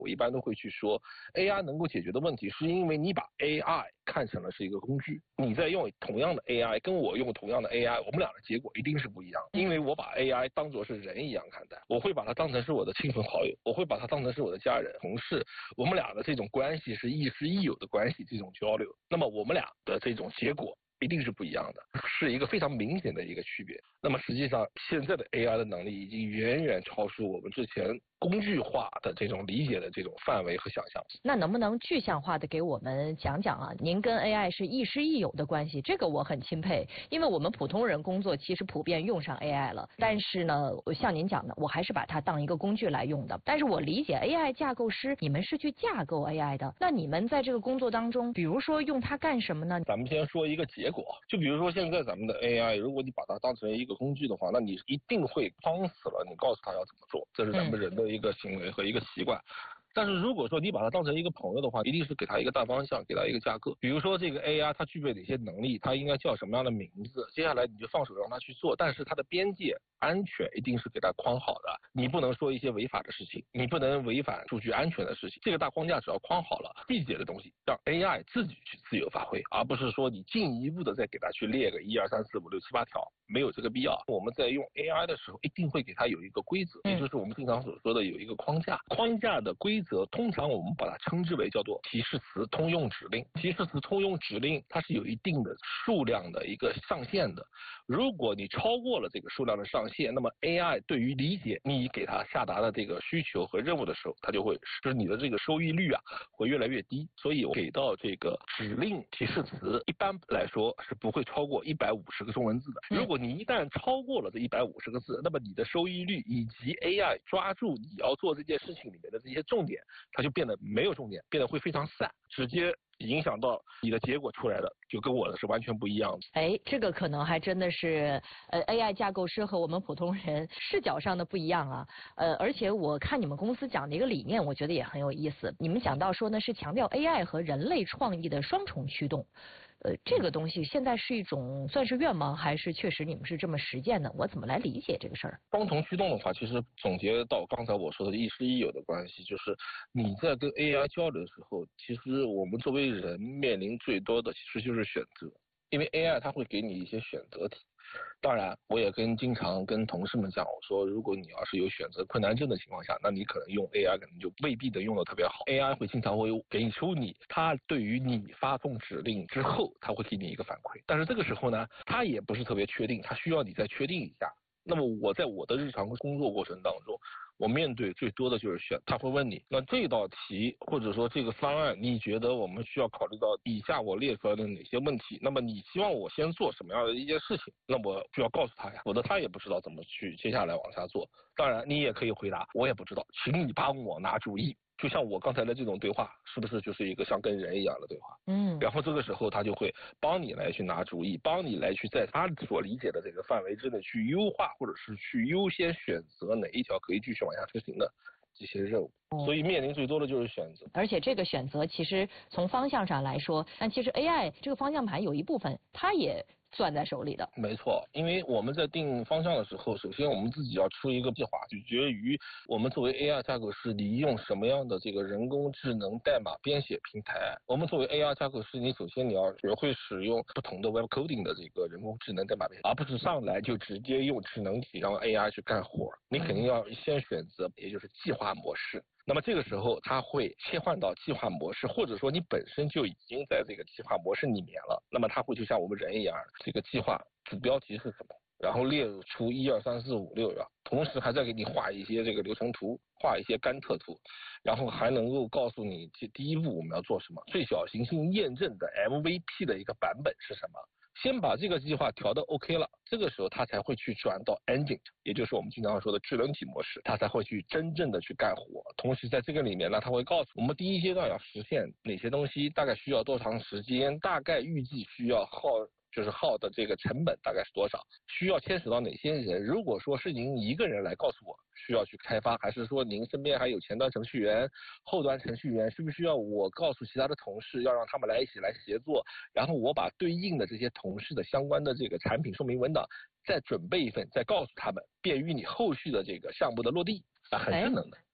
我一般都会去说 AI 能够解决的问题是因为你把 AI 看成了是一个工具，你在用同样的 AI 跟我用同样的 AI， 我们俩的结果一定是不一样，因为我把 AI 当作是人一样看待，我会把它当成是我的亲朋好友，我会把它当成是我的家人同事，我们俩的这种关系是亦师亦友的关系，这种交流，那么我们俩的这种结果一定是不一样的，是一个非常明显的一个区别。那么实际上现在的 AI 的能力已经远远超出我们之前工具化的这种理解的这种范围和想象。 那能不能具象化的给我们讲讲啊？您跟 AI 是亦师亦友的关系，这个我很钦佩，因为我们普通人工作其实普遍用上 AI 了，但是呢，像您讲的，我还是把它当一个工具来用的。但是我理解 AI 架构师，你们是去架构 AI 的，那你们在这个工作当中，比如说用它干什么呢？ 咱们先说一个结果，就比如说现在咱们的 AI， 如果你把它当成一个工具的话，那你一定会装死了，你告诉他要怎么做，这是咱们人的一个行为和一个习惯。但是如果说你把它当成一个朋友的话，一定是给他一个大方向，给他一个架构。比如说这个 AI 它具备哪些能力，它应该叫什么样的名字，接下来你就放手让它去做，但是它的边界安全一定是给它框好的，你不能说一些违法的事情，你不能违反数据安全的事情，这个大框架只要框好了，细节的东西让 AI 自己去自由发挥，而不是说你进一步的再给它去列个1、2、3、4、5、6、7、8条，没有这个必要。我们在用 AI 的时候一定会给它有一个规则，也就是我们经常所说的有一个框架，框架的规则通常我们把它称之为叫做提示词通用指令。提示词通用指令它是有一定的数量的一个上限的，如果你超过了这个数量的上限，那么 AI 对于理解你给它下达的这个需求和任务的时候，它就会使你的这个收益率会越来越低。所以我给到这个指令提示词一般来说是不会超过150个中文字的。如果你一旦超过了这150个字，那么你的收益率以及 AI 抓住你要做这件事情里面的这些重点，它就变得没有重点，变得会非常散，直接影响到你的结果出来的就跟我的是完全不一样的。 哎，这个可能还真的是AI 架构师和我们普通人视角上的不一样啊。而且我看你们公司讲的一个理念，我觉得也很有意思。你们讲到说呢，是强调 AI 和人类创意的双重驱动。这个东西现在是一种算是愿望，还是确实你们是这么实践的？我怎么来理解这个事儿？ 双重驱动的话，其实总结到刚才我说的亦师亦友的关系，就是你在跟 AI 交流的时候，其实我们作为人面临最多的其实就是选择，因为 AI 它会给你一些选择题。当然我也经常跟同事们讲，我说如果你要是有选择困难症的情况下，那你可能用 AI 可能就未必能用得特别好。 AI 会经常会给出你它对于你发送指令之后，它会给你一个反馈，但是这个时候呢，它也不是特别确定，它需要你再确定一下。那么我在我的日常工作过程当中，我面对最多的就是他会问你，那这道题或者说这个方案，你觉得我们需要考虑到以下我列出来的哪些问题？那么你希望我先做什么样的一件事情？那我就要告诉他呀，否则他也不知道怎么去接下来往下做。当然你也可以回答，我也不知道，请你帮我拿主意。就像我刚才的这种对话，是不是就是一个像跟人一样的对话？然后这个时候他就会帮你来去拿主意，帮你来去在他所理解的这个范围之内去优化，或者是去优先选择哪一条可以继续往下执行的这些任务。所以面临最多的就是选择。 而且这个选择其实从方向上来说，但其实 AI 这个方向盘有一部分它也攥在手里的。 没错，因为我们在定方向的时候，首先我们自己要出一个计划，取决于我们作为 AI 架构师，你用什么样的这个人工智能代码编写平台。我们作为 AI 架构师，你首先你要学会使用不同的 Web Coding 的这个人工智能代码编写，而不是上来就直接用智能体让 AI 去干活。你肯定要先选择，也就是计划模式。那么这个时候它会切换到计划模式，或者说你本身就已经在这个计划模式里面了，那么它会就像我们人一样，这个计划主标题是什么，然后列出1、2、3、4、5、6，同时还在给你画一些这个流程图，画一些甘特图，然后还能够告诉你第一步我们要做什么，最小行星验证的 MVP 的一个版本是什么。先把这个计划调的 OK 了，这个时候它才会去转到 engine， 也就是我们经常说的智能体模式，它才会去真正的去干活。同时在这个里面呢，它会告诉我们第一阶段要实现哪些东西，大概需要多长时间，大概预计需要耗的这个成本大概是多少，需要牵扯到哪些人。如果说是您一个人来告诉我需要去开发，还是说您身边还有前端程序员、后端程序员，需不需要我告诉其他的同事要让他们一起来协作，然后我把对应的这些同事的相关的这个产品说明文档再准备一份，再告诉他们，便于你后续的这个项目的落地，很智能的。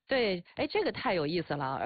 对，哎，这个太有意思了。